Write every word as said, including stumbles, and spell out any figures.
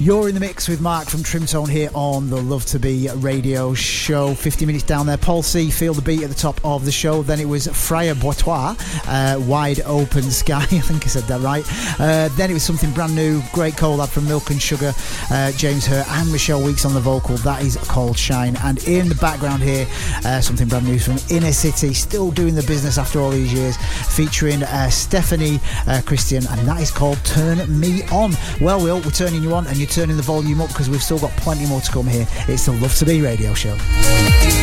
You're in the mix with Mark from Trimtone here on the Love to Be radio show. fifty minutes down there, Paul C, Feel the Beat at the top of the show. Then it was Frère Boitois, uh, Wide Open Sky. I think I said that right. Uh, then it was something brand new, great collab from Milk and Sugar, uh, James Hurt and Michelle Weeks on the vocal. That is called Shine. And in the background here, uh, something brand new from Inner City, still doing the business after all these years, featuring uh, Stephanie uh, Christian, and that is called Turn Me On. Well, Will, we're turning you on and you're turning the volume up because we've still got plenty more to come here. It's the Love to Be radio show.